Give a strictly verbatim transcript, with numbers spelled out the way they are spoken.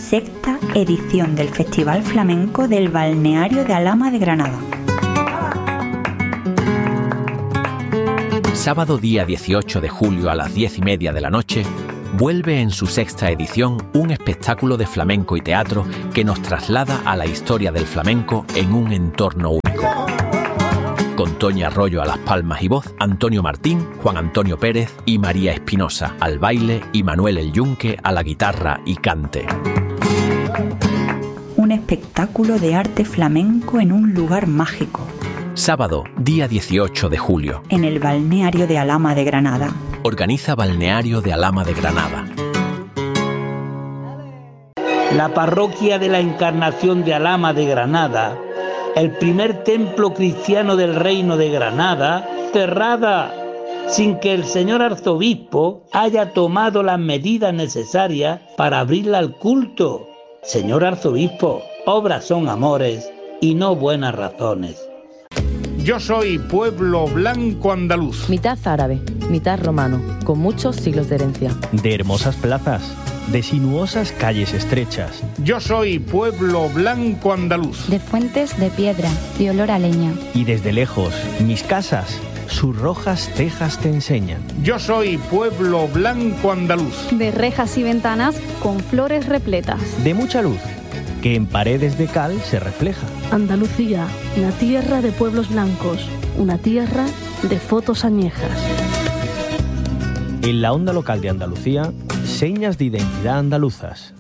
sexta edición del Festival Flamenco del Balneario de Alhama de Granada. Sábado día dieciocho de julio a las diez y media de la noche, vuelve en su sexta edición un espectáculo de flamenco y teatro que nos traslada a la historia del flamenco en un entorno único. Con Toñi Arroyo a las palmas y voz, Antonio Martín, Juan Antonio Pérez y María Espinosa al baile y Manuel El Yunque a la guitarra y cante. Un espectáculo de arte flamenco en un lugar mágico. Sábado, día dieciocho de julio. En el Balneario de Alhama de Granada. Organiza Balneario de Alhama de Granada. La parroquia de la Encarnación de Alhama de Granada, el primer templo cristiano del Reino de Granada, cerrada sin que el señor arzobispo haya tomado las medidas necesarias para abrirla al culto. Señor arzobispo, obras son amores y no buenas razones. Yo soy pueblo blanco andaluz. Mitad árabe, mitad romano, con muchos siglos de herencia. De hermosas plazas, de sinuosas calles estrechas. Yo soy pueblo blanco andaluz. De fuentes de piedra, de olor a leña. Y desde lejos, mis casas, sus rojas tejas te enseñan. Yo soy pueblo blanco andaluz. De rejas y ventanas con flores repletas. De mucha luz, que en paredes de cal se refleja. Andalucía, una tierra de pueblos blancos, una tierra de fotos añejas. En la onda local de Andalucía, señas de identidad andaluzas.